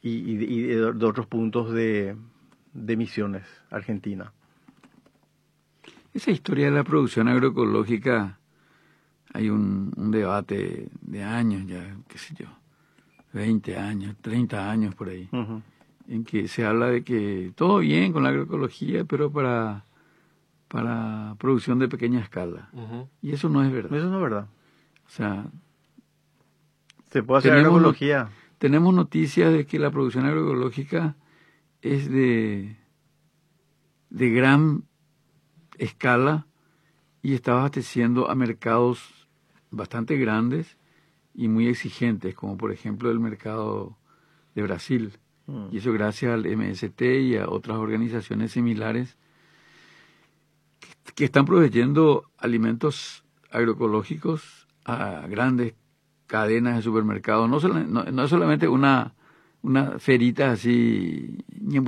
y de otros puntos de Misiones, Argentina. Esa historia de la producción agroecológica, hay un debate de años ya, qué sé yo, 20 años, 30 años por ahí, en que se habla de que todo bien con la agroecología, pero para producción de pequeña escala. Y eso no es verdad. Eso no es verdad. O sea, se puede hacer agroecología. Tenemos noticias de que la producción agroecológica es de gran escala y está abasteciendo a mercados bastante grandes y muy exigentes, como por ejemplo el mercado de Brasil. Y eso gracias al MST y a otras organizaciones similares que están proveyendo alimentos agroecológicos a grandes cadenas de supermercados. No es solamente una ferita así en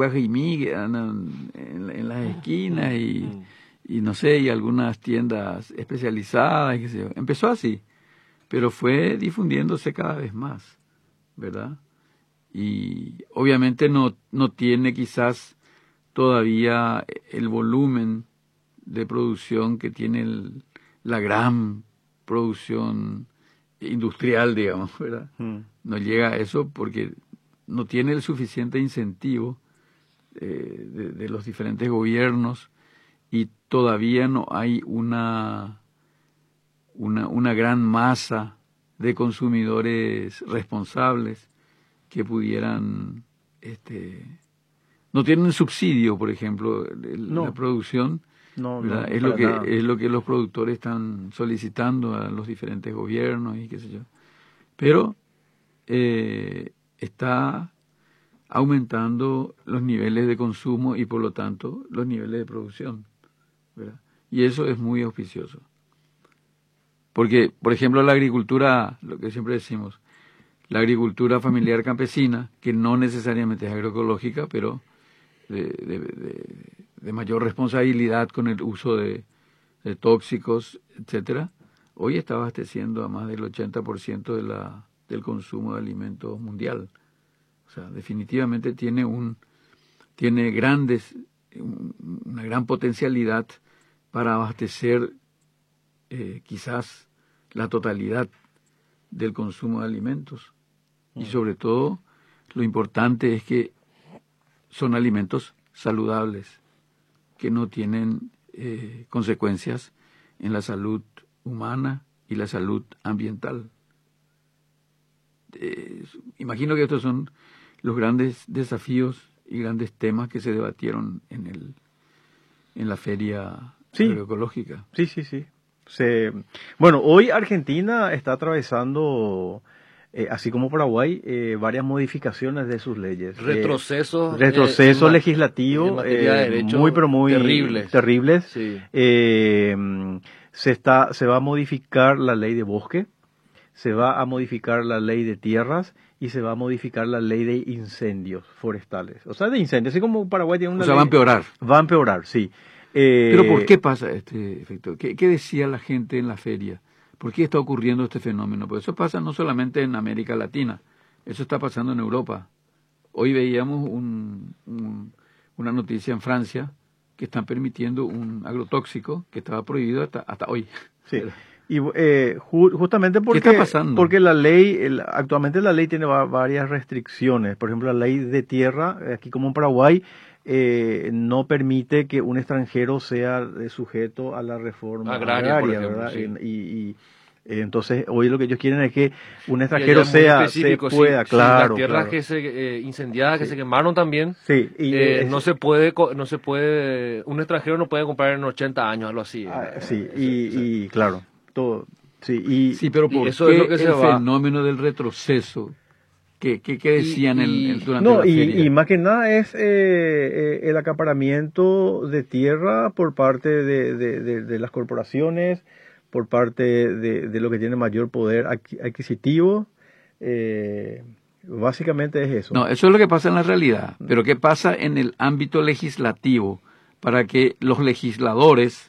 las esquinas y no sé, y algunas tiendas especializadas, qué sé yo. Empezó así, pero fue difundiéndose cada vez más, ¿verdad? Y obviamente no tiene quizás todavía el volumen de producción que tiene la gran producción industrial, digamos, ¿verdad? No llega a eso porque no tiene el suficiente incentivo de los diferentes gobiernos y todavía no hay una gran masa de consumidores responsables que pudieran no tienen subsidio, por ejemplo, la producción. Es lo que los productores están solicitando a los diferentes gobiernos y qué sé yo. Pero está aumentando los niveles de consumo y por lo tanto los niveles de producción, ¿verdad? Y eso es muy auspicioso. Porque, por ejemplo, la agricultura, lo que siempre decimos, la agricultura familiar campesina, que no necesariamente es agroecológica, pero de mayor responsabilidad con el uso de tóxicos, etcétera, hoy está abasteciendo a más del 80% del consumo de alimentos mundial. O sea, definitivamente tiene una gran potencialidad para abastecer quizás la totalidad del consumo de alimentos. Y sobre todo, lo importante es que son alimentos saludables, que no tienen consecuencias en la salud humana y la salud ambiental. Imagino que estos son los grandes desafíos y grandes temas que se debatieron en la feria agroecológica. Sí. Bueno, hoy Argentina está atravesando, así como Paraguay, varias modificaciones de sus leyes. Retrocesos legislativos muy terribles. Sí. Se va a modificar la ley de bosque, se va a modificar la ley de tierras y se va a modificar la ley de incendios forestales. O sea, de incendios, así como Paraguay tiene una ley. Va a empeorar. Va a empeorar, sí. Pero ¿por qué pasa este efecto? ¿Qué decía la gente en la feria? ¿Por qué está ocurriendo este fenómeno? Pues eso pasa no solamente en América Latina, eso está pasando en Europa. Hoy veíamos una noticia en Francia que están permitiendo un agrotóxico que estaba prohibido hasta hoy. Sí. Y justamente porque, ¿qué está pasando? Porque la ley, actualmente la ley tiene varias restricciones. Por ejemplo, la ley de tierra, aquí como en Paraguay, no permite que un extranjero sea sujeto a la reforma agraria, por ejemplo, ¿verdad? Sí. Y entonces hoy lo que ellos quieren es que un extranjero se pueda, claro. Las tierras que se incendiadas, que se quemaron también, sí, no se puede, un extranjero no puede comprar en 80 años, algo así. Y claro, todo. Sí, pero ¿por eso qué es lo que el fenómeno del retroceso? ¿Qué decían durante la feria? Y más que nada es el acaparamiento de tierra por parte de las corporaciones, por parte de lo que tiene mayor poder adquisitivo. Básicamente es eso. No, eso es lo que pasa en la realidad. Pero ¿qué pasa en el ámbito legislativo para que los legisladores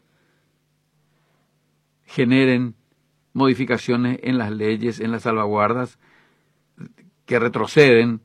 generen modificaciones en las leyes, en las salvaguardas que retroceden